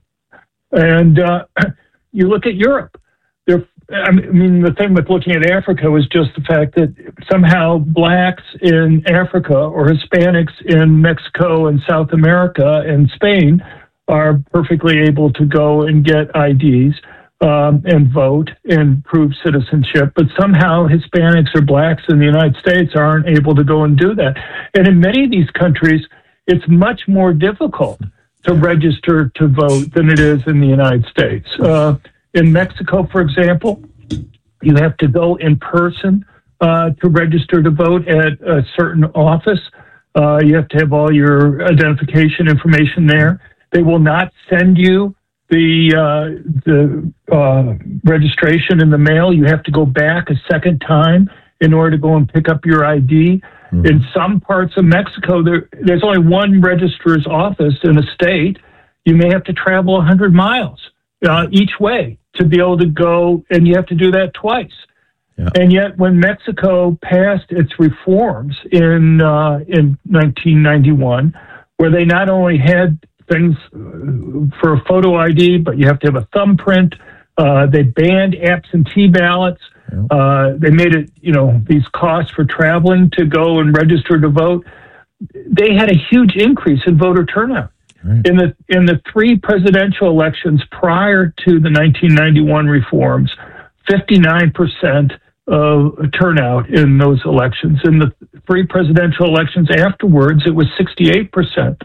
And uh, you look at Europe. There, I mean, the thing with looking at Africa was just the fact that somehow blacks in Africa or Hispanics in Mexico and South America and Spain are perfectly able to go and get I Ds. Um, and vote and prove citizenship, but somehow Hispanics or blacks in the United States aren't able to go and do that. And in many of these countries, it's much more difficult to register to vote than it is in the United States. Uh, in Mexico, for example, you have to go in person uh, to register to vote at a certain office. Uh, you have to have all your identification information there. They will not send you the uh, the uh, registration in the mail. You have to go back a second time in order to go and pick up your I D. Mm-hmm. In some parts of Mexico, there, there's only one registrar's office in a state. You may have to travel one hundred miles uh, each way to be able to go, and you have to do that twice. Yeah. And yet, when Mexico passed its reforms in uh, in nineteen ninety-one, where they not only had things for a photo I D, but you have to have a thumbprint. Uh, they banned absentee ballots. Uh, they made it, you know, these costs for traveling to go and register to vote. They had a huge increase in voter turnout. Right. In the in the three presidential elections prior to the nineteen ninety-one reforms, fifty-nine percent of turnout in those elections. In the three presidential elections afterwards, it was sixty-eight percent.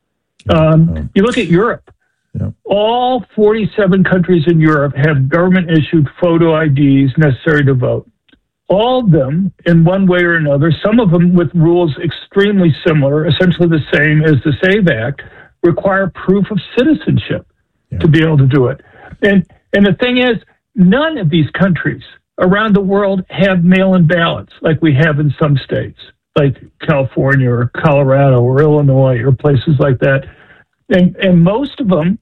Um, you look at Europe. Yeah. All forty-seven countries in Europe have government-issued photo I Ds necessary to vote. All of them, in one way or another, some of them with rules extremely similar, essentially the same as the SAVE Act, require proof of citizenship yeah. to be able to do it. And and the thing is, none of these countries around the world have mail-in ballots like we have in some states, like California or Colorado or Illinois or places like that. And, and most of them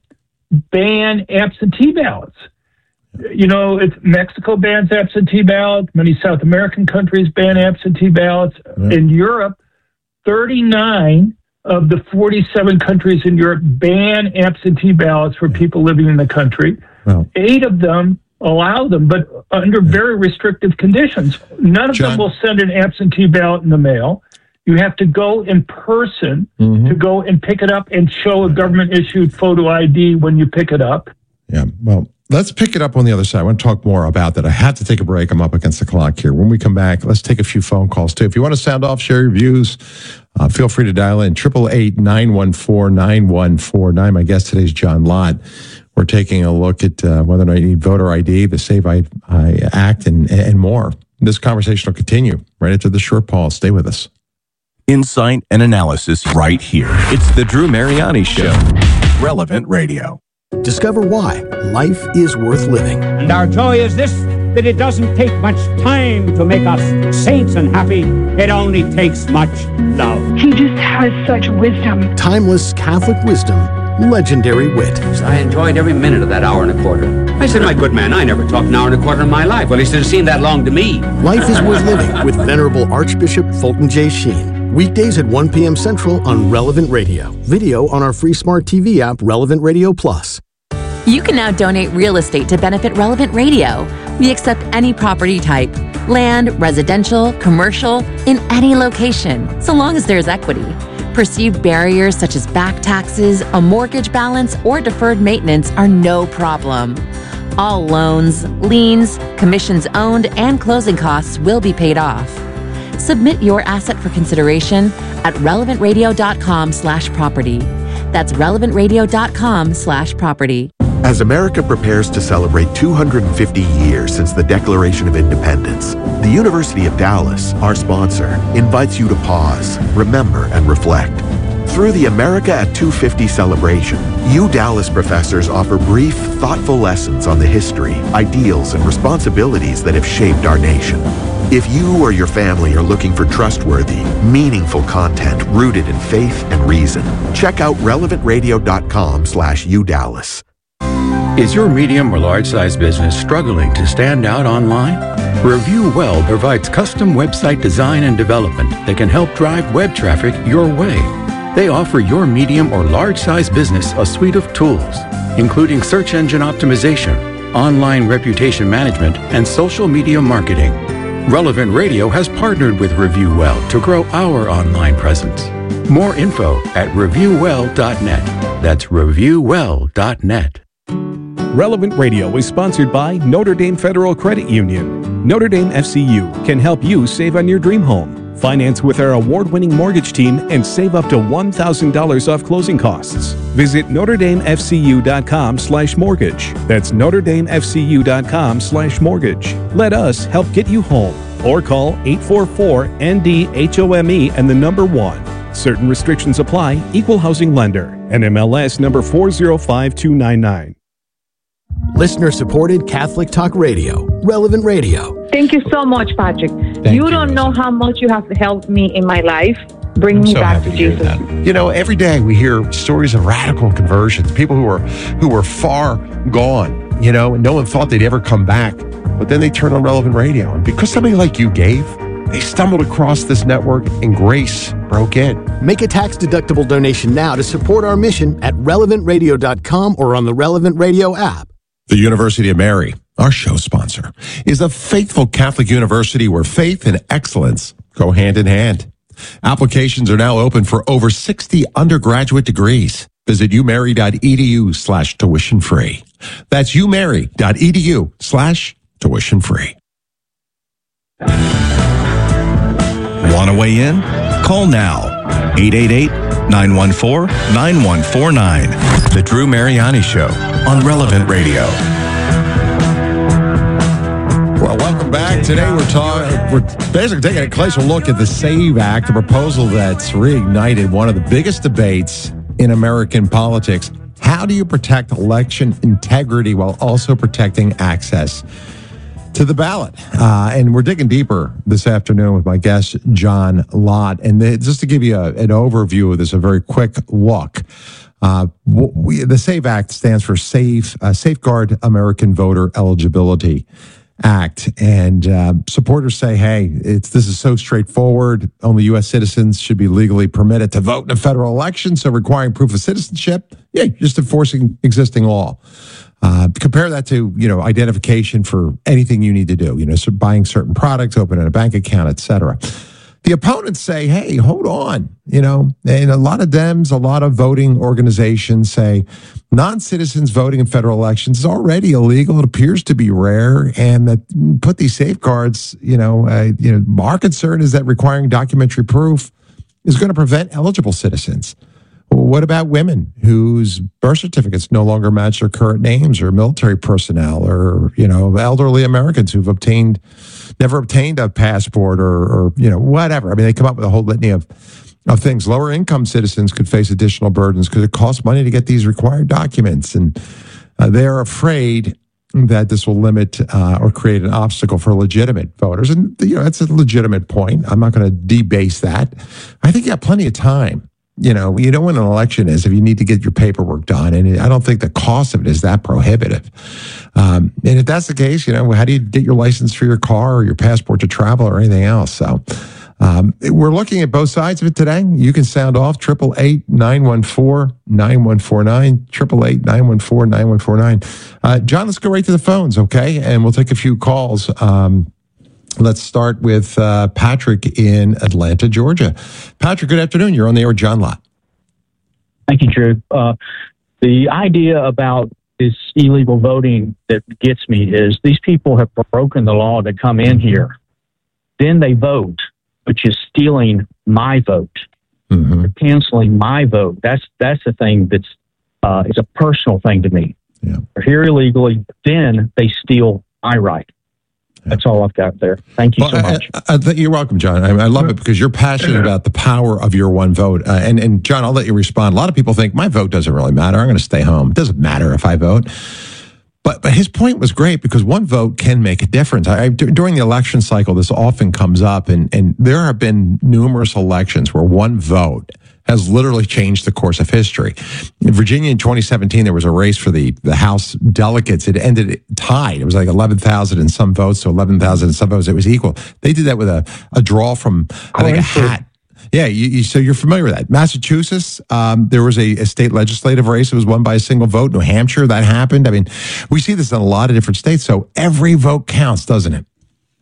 ban absentee ballots. You know, it's, Mexico bans absentee ballots. Many South American countries ban absentee ballots. Yeah. In Europe, thirty-nine of the forty-seven countries in Europe ban absentee ballots for people living in the country. Wow. Eight of them allow them, but under very restrictive conditions. None of John, them will send an absentee ballot in the mail. You have to go in person mm-hmm. to go and pick it up and show a government-issued photo I D when you pick it up. Yeah, well, let's pick it up on the other side. I want to talk more about that. I have to take a break. I'm up against the clock here. When we come back, let's take a few phone calls, too. If you want to sound off, share your views, Uh, feel free to dial in, eight eight eight, nine one four, nine one four nine. My guest today is John Lott. We're taking a look at uh, whether or not you need voter I D, the SAVE I, I Act, and, and more. This conversation will continue right after the short pause. Stay with us. Insight and analysis right here. It's the Drew Mariani Show. Relevant Radio. Discover why life is worth living. And our joy is this, that it doesn't take much time to make us saints and happy. It only takes much love. He just has such wisdom. Timeless Catholic wisdom, legendary wit. I enjoyed every minute of that hour and a quarter. I said, my good man, I never talked an hour and a quarter in my life. Well, he said, it seemed that long to me. Life is worth living with Venerable Archbishop Fulton J. Sheen. Weekdays at one p.m. Central on Relevant Radio. Video on our free smart T V app, Relevant Radio Plus. You can now donate real estate to benefit Relevant Radio. We accept any property type, land, residential, commercial, in any location, so long as there's equity. Perceived barriers such as back taxes, a mortgage balance, or deferred maintenance are no problem. All loans, liens, commissions owned, and closing costs will be paid off. Submit your asset for consideration at relevantradio.com slash property. That's relevantradio.com slash property. As America prepares to celebrate two hundred fifty years since the Declaration of Independence, the University of Dallas, our sponsor, invites you to pause, remember, and reflect. Through the America at two fifty celebration, U Dallas professors offer brief, thoughtful lessons on the history, ideals, and responsibilities that have shaped our nation. If you or your family are looking for trustworthy, meaningful content rooted in faith and reason, check out relevantradio.com slash UDallas. Is your medium or large size business struggling to stand out online? Review Well provides custom website design and development that can help drive web traffic your way. They offer your medium or large size business a suite of tools, including search engine optimization, online reputation management, and social media marketing. Relevant Radio has partnered with Review Well to grow our online presence. More info at review well dot net. That's review well dot net. Relevant Radio is sponsored by Notre Dame Federal Credit Union. Notre Dame F C U can help you save on your dream home. Finance with our award-winning mortgage team and save up to one thousand dollars off closing costs. Visit notre dame f c u dot com slash mortgage. That's notre dame f c u dot com slash mortgage. Let us help get you home. Or call eight four four N D H O M E and the number one. Certain restrictions apply. Equal housing lender. N M L S number four zero five two nine nine. Listener-supported Catholic Talk Radio, Relevant Radio. Thank you so much, Patrick. Thank you you, don't know how much you have helped me in my life. Bring I'm me so back happy to to hear Jesus. that. You know, every day we hear stories of radical conversions, people who were who were far gone, you know, and no one thought they'd ever come back. But then they turned on Relevant Radio. And because somebody like you gave, they stumbled across this network and grace broke in. Make a tax-deductible donation now to support our mission at relevant radio dot com or on the Relevant Radio app. The University of Mary, our show sponsor, is a faithful Catholic university where faith and excellence go hand in hand. Applications are now open for over sixty undergraduate degrees. Visit umary.edu slash tuition free. That's umary.edu slash tuition free. Want to weigh in? Call now. eight eight eight, nine one four, nine one four nine. The Drew Mariani Show on Relevant Radio. Well, welcome back. Today we're talking. We're basically taking a closer look at the SAVE Act, a proposal that's reignited one of the biggest debates in American politics. How do you protect election integrity while also protecting access to the ballot? Uh, and we're digging deeper this afternoon with my guest, John Lott. And the, just to give you a, an overview of this, a very quick look. Uh, we, the SAVE Act stands for Save, uh, Safeguard American Voter Eligibility Act. And uh, supporters say, hey, it's this is so straightforward. Only U S citizens should be legally permitted to vote in a federal election. So requiring proof of citizenship, yeah, just enforcing existing law. Uh, compare that to, you know, identification for anything you need to do, you know, so buying certain products, opening a bank account, et cetera. The opponents say, hey, hold on, you know, and a lot of Dems, a lot of voting organizations say non-citizens voting in federal elections is already illegal. It appears to be rare, and that put these safeguards, you know, uh, you know, our concern is that requiring documentary proof is going to prevent eligible citizens. What about women whose birth certificates no longer match their current names, or military personnel, or, you know, elderly Americans who've obtained, never obtained a passport, or, or, you know, whatever. I mean, they come up with a whole litany of, of things. Lower income citizens could face additional burdens because it costs money to get these required documents. And uh, they're afraid that this will limit uh, or create an obstacle for legitimate voters. And, you know, that's a legitimate point. I'm not going to debase that. I think you have plenty of time. You know, you know when an election is if you need to get your paperwork done. And I don't think the cost of it is that prohibitive. Um, and if that's the case, you know, how do you get your license for your car or your passport to travel or anything else? So um, we're looking at both sides of it today. You can sound off eight eight eight, nine one four, nine one four nine, eight eight eight, nine one four, nine one four nine. Uh, John, let's go right to the phones, okay? And we'll take a few calls. Um, Let's start with uh, Patrick in Atlanta, Georgia. Patrick, good afternoon. You're on the air with John Lott. Thank you, Drew. Uh, the idea about this illegal voting that gets me is these people have broken the law to come in here. Then they vote, which is stealing my vote. Mm-hmm. They're canceling my vote. That's that's the thing that's uh, it's a personal thing to me. Yeah. They're here illegally, then they steal my right. That's all I've got there. Thank you well, so much. I, I, I, you're welcome, John. I, I love it because you're passionate about the power of your one vote. Uh, and, and John, I'll let you respond. A lot of people think my vote doesn't really matter. I'm going to stay home. It doesn't matter if I vote. But but his point was great because one vote can make a difference. I, I, during the election cycle, this often comes up, and, and there have been numerous elections where one vote has literally changed the course of history. In Virginia in twenty seventeen, there was a race for the, the House delegates. It ended tied. It was like eleven thousand and some votes to eleven thousand and some votes. It was equal. They did that with a, a draw from, I think, a hat. Yeah, you, you, so you're familiar with that. Massachusetts, um, there was a, a state legislative race. It was won by a single vote. New Hampshire, that happened. I mean, we see this in a lot of different states. So every vote counts, doesn't it?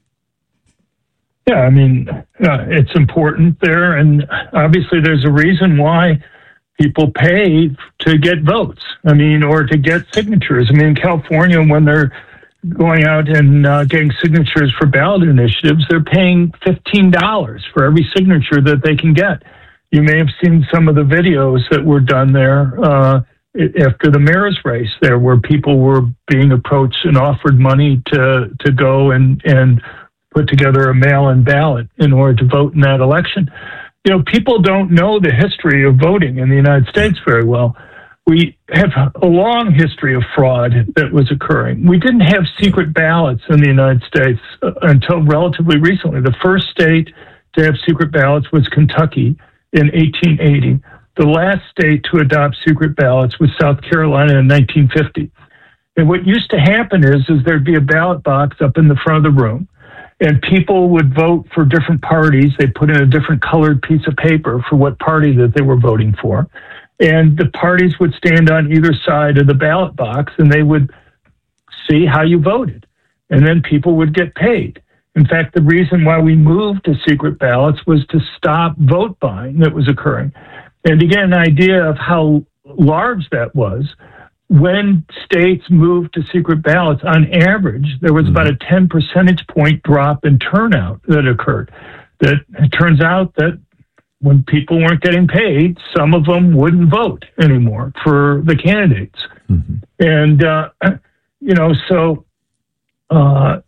Yeah, I mean, uh, it's important there. And obviously there's a reason why people pay to get votes. I mean, or to get signatures. I mean, in California, when they're going out and uh, getting signatures for ballot initiatives, they're paying fifteen dollars for every signature that they can get. You may have seen some of the videos that were done there uh, after the mayor's race there, where people were being approached and offered money to, to go and, and put together a mail-in ballot in order to vote in that election. You know, people don't know the history of voting in the United States very well. We have a long history of fraud that was occurring. We didn't have secret ballots in the United States uh, until relatively recently. The first state to have secret ballots was Kentucky in eighteen eighty. The last state to adopt secret ballots was South Carolina in nineteen fifty. And what used to happen is, is there'd be a ballot box up in the front of the room, and people would vote for different parties. They put in a different colored piece of paper for what party that they were voting for. And the parties would stand on either side of the ballot box, and they would see how you voted. And then people would get paid. In fact, the reason why we moved to secret ballots was to stop vote buying that was occurring. And to get an idea of how large that was, when states moved to secret ballots, on average, there was about a ten percentage point drop in turnout that occurred. That it turns out that when people weren't getting paid, some of them wouldn't vote anymore for the candidates. Mm-hmm. And, uh, you know, so uh,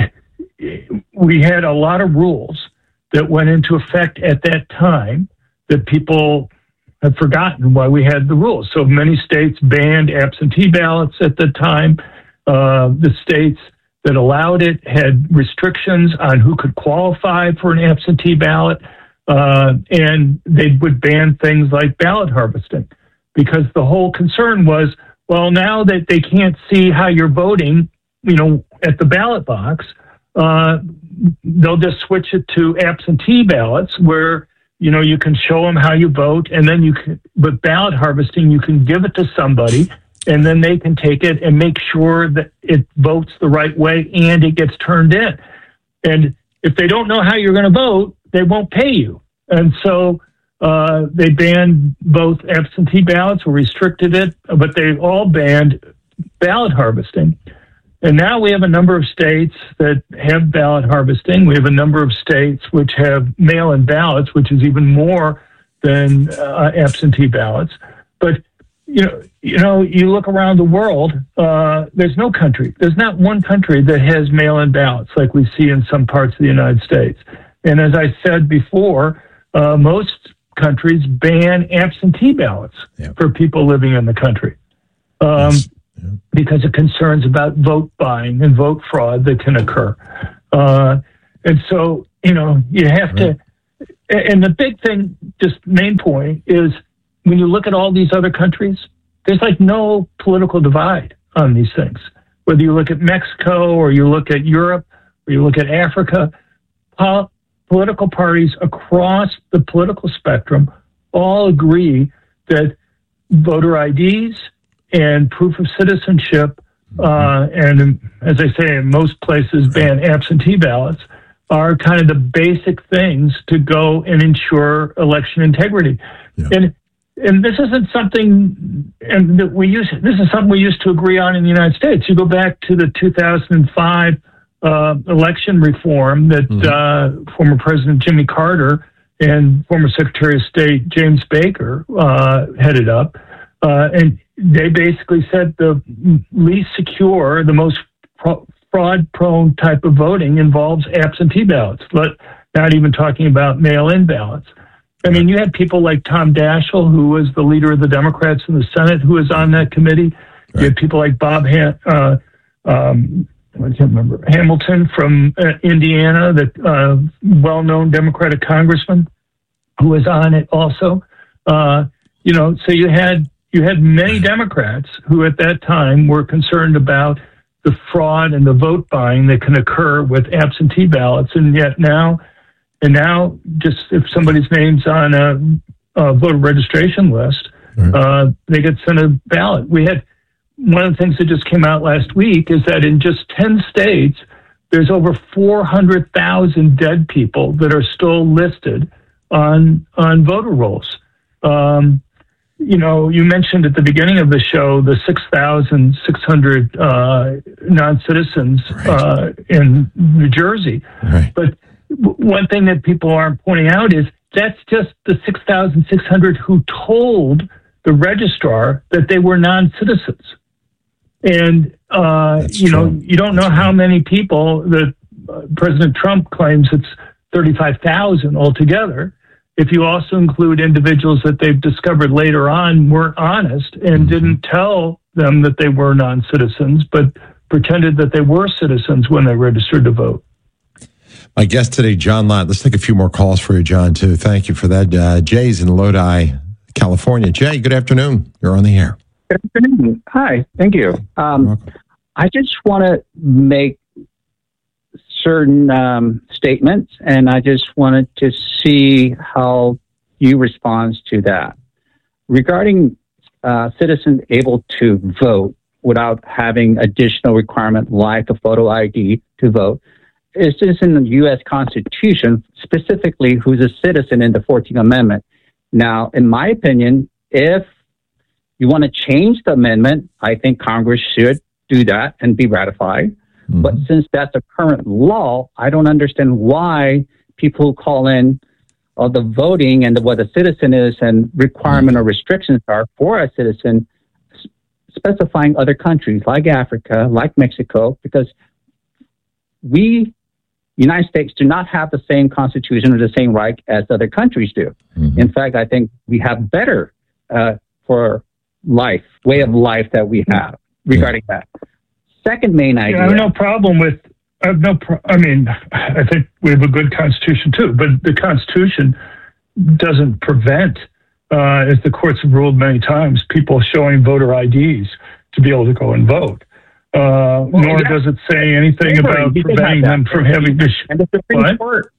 we had a lot of rules that went into effect at that time that people have forgotten why we had the rules. So many states banned absentee ballots at the time. Uh, the states that allowed it had restrictions on who could qualify for an absentee ballot. Uh, and they would ban things like ballot harvesting, because the whole concern was, well, now that they can't see how you're voting, you know, at the ballot box, uh, they'll just switch it to absentee ballots where, you know, you can show them how you vote, and then you can, but ballot harvesting, you can give it to somebody, and then they can take it and make sure that it votes the right way and it gets turned in. And if they don't know how you're going to vote, they won't pay you. And so uh, they banned both absentee ballots or restricted it, but they all banned ballot harvesting. And now we have a number of states that have ballot harvesting. We have a number of states which have mail-in ballots, which is even more than uh, absentee ballots. But you know, you know, you look around the world. Uh, there's no country. There's not one country that has mail-in ballots like we see in some parts of the United States. And as I said before, uh, most countries ban absentee ballots yeah. for people living in the country. Um, yes. yeah. Because of concerns about vote buying and vote fraud that can occur. Uh, and so, you know, you have right. to, and the big thing, just main point is when you look at all these other countries, there's like no political divide on these things. Whether you look at Mexico or you look at Europe or you look at Africa, pol- political parties across the political spectrum all agree that voter I Ds and proof of citizenship, uh, and as I say, in most places ban absentee ballots, are kind of the basic things to go and ensure election integrity. Yeah. And and this isn't something and that we use. This is something we used to agree on in the United States. You go back to the two thousand five uh, election reform that mm-hmm. uh, former President Jimmy Carter and former Secretary of State James Baker uh, headed up, uh, and they basically said the least secure, the most pro- fraud-prone type of voting involves absentee ballots, but not even talking about mail-in ballots. I mean, you had people like Tom Daschle, who was the leader of the Democrats in the Senate, who was on that committee. Right. You had people like Bob Han- uh, um, I can't remember, Hamilton from uh, Indiana, the uh, well-known Democratic congressman who was on it also. Uh, you know, so you had you had many Democrats who at that time were concerned about the fraud and the vote buying that can occur with absentee ballots, and yet now, and now, just if somebody's name's on a, a voter registration list, right. uh, they get sent a ballot. We had one of the things that just came out last week is that in just ten states, there's over four hundred thousand dead people that are still listed on on voter rolls. Um, you know, you mentioned at the beginning of the show the six thousand six hundred uh, non-citizens right. uh, in New Jersey. Right. But w- one thing that people aren't pointing out is that's just the six thousand six hundred who told the registrar that they were non-citizens. And, uh, you true. know, you don't know that's how true. many people that uh, President Trump claims it's thirty-five thousand altogether. If you also include individuals that they've discovered later on weren't honest and mm-hmm. didn't tell them that they were non-citizens, but pretended that they were citizens when they registered to vote. My guest today, John Lott. Let's take a few more calls for you, John, too. Thank you for that. Uh, Jay's in Lodi, California. Jay, good afternoon. You're on the air. Good afternoon. Hi. Thank you. Um, I just want to make certain um, statements, and I just wanted to see how you respond to that. Regarding uh, citizens able to vote without having additional requirement like a photo I D to vote, it's just in the U S Constitution, specifically who's a citizen in the fourteenth Amendment. Now, in my opinion, if you want to change the amendment, I think Congress should do that and be ratified. Mm-hmm. But since that's a current law, I don't understand why people who call in uh, the voting and the, what a citizen is and requirement mm-hmm. or restrictions are for a citizen, s- specifying other countries like Africa, like Mexico, because we, United States, do not have the same constitution or the same right as other countries do. Mm-hmm. In fact, I think we have better uh, for life, way of life that we have regarding yeah. that. Second main idea. Yeah, I have no problem with, I have no, pro- I mean, I think we have a good Constitution too, but the Constitution doesn't prevent, uh, as the courts have ruled many times, people showing voter I Ds to be able to go and vote. Uh, well, nor yeah. does it say anything slavery, about preventing them from having to. Sh- and the Supreme Court,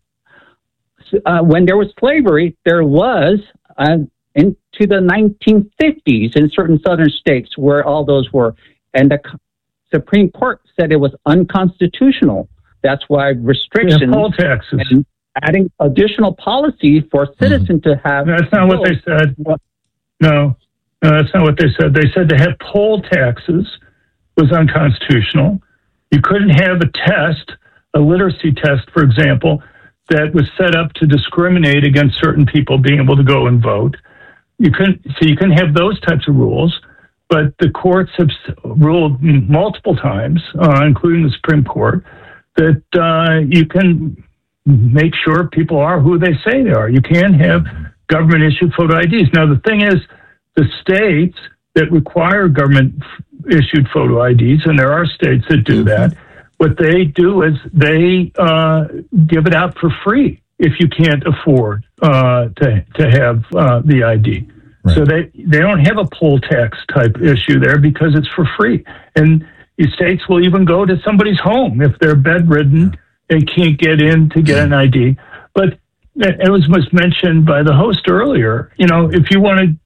uh, when there was slavery, there was, uh, into the nineteen fifties in certain southern states where all those were, and the Supreme Court said it was unconstitutional. That's why restrictions yeah, poll taxes and adding additional policy for citizens mm-hmm. to have. That's not what they said. No, no, that's not what they said. They said to have poll taxes was unconstitutional. You couldn't have a test, a literacy test, for example, that was set up to discriminate against certain people being able to go and vote. You couldn't, so you couldn't have those types of rules. But the courts have ruled multiple times, uh, including the Supreme Court, that uh, you can make sure people are who they say they are. You can have government-issued photo I Ds. Now, the thing is, the states that require government-issued photo I Ds, and there are states that do that, what they do is they uh, give it out for free if you can't afford uh, to to have uh, the I D. Right. So they, they don't have a poll tax type issue there because it's for free. And the states will even go to somebody's home if they're bedridden and can't get in to get an I D. But it was, was mentioned by the host earlier, you know, if you want to